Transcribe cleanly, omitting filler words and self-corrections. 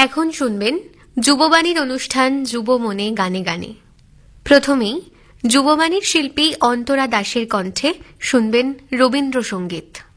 এখন শুনবেন যুববাণীর অনুষ্ঠান যুব মনে গানে গানে। প্রথমেই যুববাণীর শিল্পী অন্তরা দাসের কণ্ঠে শুনবেন রবীন্দ্রসঙ্গীত।